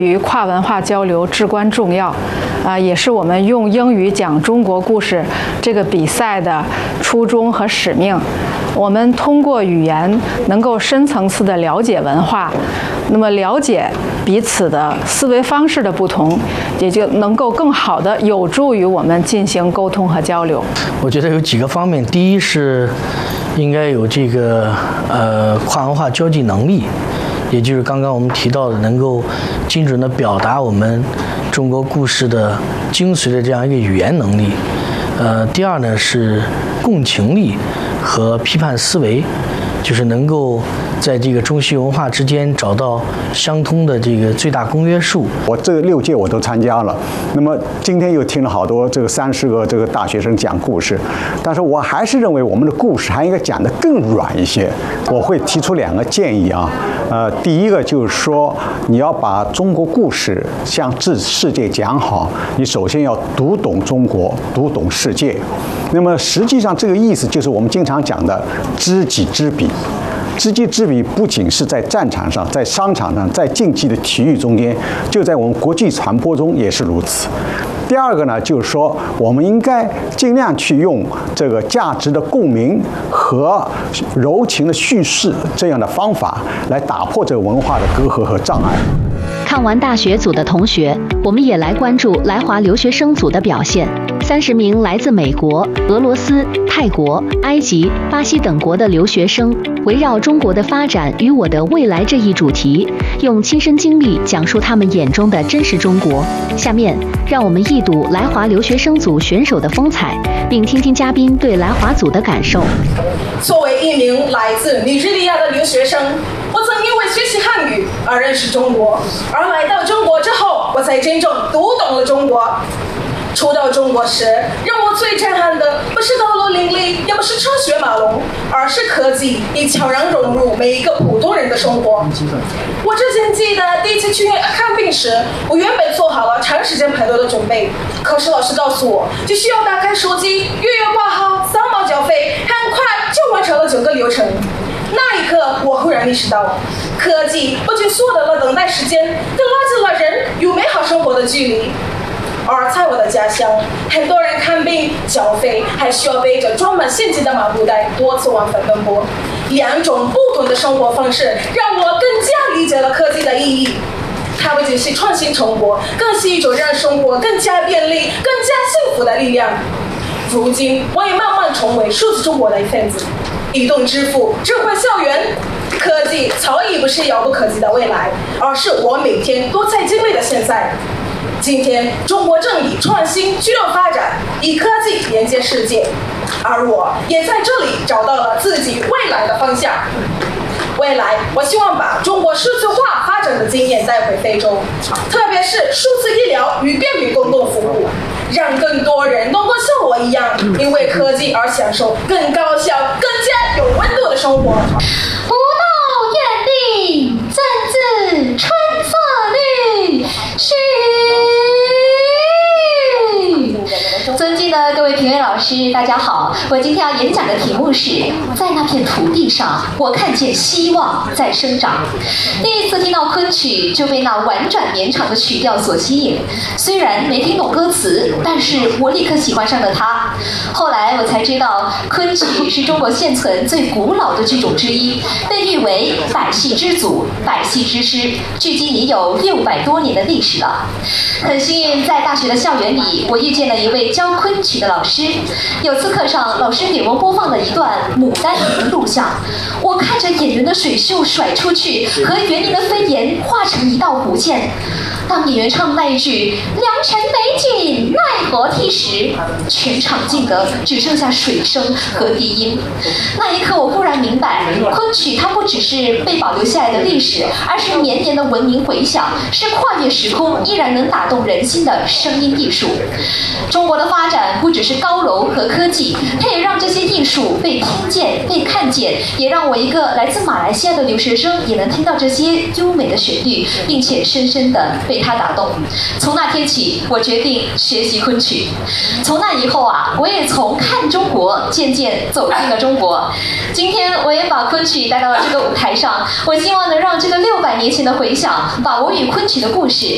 与跨文化交流至关重要，也是我们用英语讲中国故事这个比赛的初衷和使命。我们通过语言能够深层次地了解文化，那么了解彼此的思维方式的不同，也就能够更好地有助于我们进行沟通和交流。 我觉得有几个方面，第一是应该有这个跨文化交际能力。也就是刚刚我们提到的，能够精准地表达我们中国故事的精髓的这样一个语言能力。第二呢是共情力和批判思维，就是能够在这个中西文化之间找到相通的这个最大公约数。 我这6届我都参加了，那么今天又听了好多这个30个这个大学生讲故事，但是我还是认为我们的故事还应该讲得更软一些。我会提出2个建议啊，第一个就是说，你要把中国故事向世界讲好，你首先要读懂中国，读懂世界。那么实际上这个意思就是我们经常讲的知己知彼。知己知彼不仅是在战场上，在商场上，在竞技的体育中间，就在我们国际传播中也是如此。第二个呢，就是说我们应该尽量去用这个价值的共鸣和柔情的叙事这样的方法来打破这个文化的隔阂和障碍。 看完大学组的同学，我们也来关注来华留学生组的表现。30名来自美国、俄罗斯、泰国、埃及、巴西等国的留学生，围绕中国的发展与我的未来这一主题，用亲身经历讲述他们眼中的真实中国。下面，让我们一睹来华留学生组选手的风采，并听听嘉宾对来华组的感受。 作为一名来自尼日利亚的留学生，我曾因为学习汉语而认识中国，而来到中国之后，我才真正读懂了中国。初到中国时，让我最震撼的不是道路林立，也不是车水马龙，而是科技已悄然融入每一个普通人的生活。我之前记得第一次去看病时，我原本做好了长时间排队的准备，可是老师告诉我，就需要打开手机，预约挂号，扫码缴费，很快就完成了整个流程。那一刻，我忽然意识到，科技不仅缩短了等待时间，更拉近了人与美好生活的距离。而在我的家乡，很多人看病缴费还需要背着装满现金的麻布袋多次往返奔波。2种不同的生活方式让我更加理解了科技的意义。它不仅是创新成果，更是一种让生活更加便利、更加幸福的力量。如今，我也慢慢成为数字中国的一份子。移动支付、智慧校园，科技早已不是遥不可及的未来，而是我每天都在经历的现在。今天，中国正以创新驱动发展，以科技连接世界，而我也在这里找到了自己未来的方向。未来，我希望把中国数字化发展的经验带回非洲，特别是数字医疗与便民公共服务，让更多人能够像我一样，因为科技而享受更高效、更加有温度的生活。 不到院地，怎知春色绿？尊敬的各位评委老师，大家好！我今天要演讲的题目是在那片土地上，我看见希望在生长。第一次听到昆曲，就被那婉转绵长的曲调所吸引。虽然没听懂歌词，但是我立刻喜欢上了它。后来我才知道，昆曲是中国现存最古老的剧种之一，被誉为百戏之祖、百戏之师，距今已有600多年的历史了。很幸运，在大学的校园里，我遇见了一位教昆曲的老师。有次课上，老师给我们播放了一段《牡丹亭》的录像。我看着演员的水袖甩出去，和园林的飞檐化成一道弧线。当演员唱那一句“良辰美景奈何替”时，全场静得只剩下水声和低音。那一刻，我忽然明白，昆曲它不只是被保留下来的历史，而是绵延的文明回响，是跨越时空依然能打动人心的声音艺术。中国的发展不只是高楼和科技，它也让这些艺术被听见、被看见，也让我一个来自马来西亚的留学生也能听到这些优美的旋律，并且深深地被它打动。从那天起，我决定学习昆曲。从那以后啊，我也从看中国渐渐走进了中国。今天我也把昆曲带到了这个舞台上，我希望能让这个600年前的回响，把我与昆曲的故事